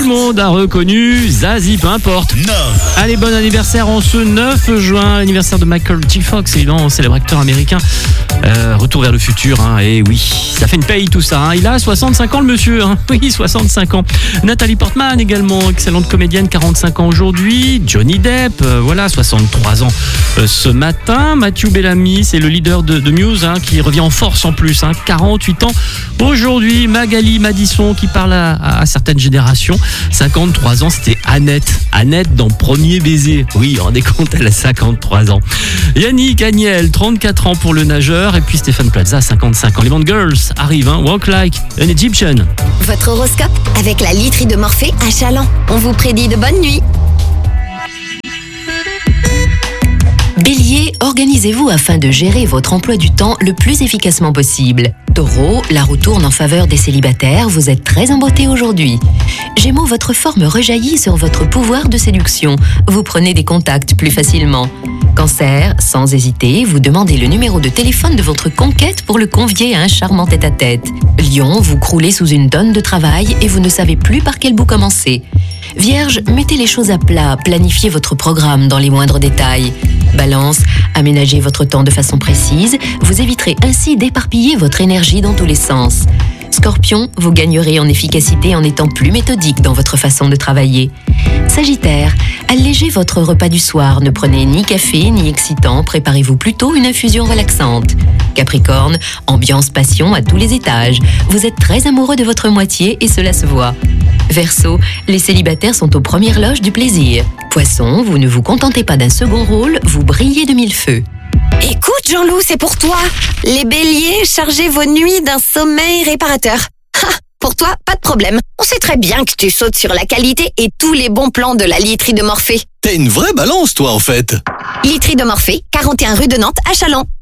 le monde a reconnu Zazie, peu importe. Allez, bon anniversaire en ce 9 juin, l'anniversaire de Michael J. Fox, évidemment, célèbre acteur américain. Retour vers le futur, et oui, ça fait une paye tout ça. Il a 65 ans le monsieur, oui, 65 ans. Nathalie Portman également, excellente comédienne, 45 ans aujourd'hui. Johnny Depp, voilà, 63 ans ce matin. Matthew Bellamy, c'est le leader de Muse, qui revient en force en plus, 48 ans aujourd'hui. Magali Madison qui parle à certaines générations, 53 ans, c'était Annette dans Premier Baiser. Oui, on rendez compte, elle a 53 ans. Yannick Agnel, 34 ans pour le nageur, et puis Stéphane Plaza, 55 ans. Les Band Girls arrivent, Walk Like an Egyptian. Votre horoscope avec la literie de Morphée à Chaland. On vous prédit de bonnes nuits. Bélier, organisez-vous afin de gérer votre emploi du temps le plus efficacement possible. Taureau, la roue tourne en faveur des célibataires, vous êtes très en beauté aujourd'hui. Gémeaux, votre forme rejaillit sur votre pouvoir de séduction. Vous prenez des contacts plus facilement. Cancer, sans hésiter, vous demandez le numéro de téléphone de votre conquête pour le convier à un charmant tête-à-tête. Lion, vous croulez sous une tonne de travail et vous ne savez plus par quel bout commencer. Vierge, mettez les choses à plat, planifiez votre programme dans les moindres détails. Balance, aménagez votre temps de façon précise, vous éviterez ainsi d'éparpiller votre énergie dans tous les sens. Scorpion, vous gagnerez en efficacité en étant plus méthodique dans votre façon de travailler. Sagittaire, allégez votre repas du soir, ne prenez ni café ni excitant, préparez-vous plutôt une infusion relaxante. Capricorne, ambiance passion à tous les étages, vous êtes très amoureux de votre moitié et cela se voit. Verseau, les célibataires sont aux premières loges du plaisir. Poisson, vous ne vous contentez pas d'un second rôle, vous brillez de mille feux. Écoute Jean-Loup, c'est pour toi. Les béliers, chargez vos nuits d'un sommeil réparateur. Pour toi, pas de problème. On sait très bien que tu sautes sur la qualité et tous les bons plans de la literie de Morphée. T'es une vraie balance, toi, en fait. Literie de Morphée, 41 rue de Nantes à Chaland.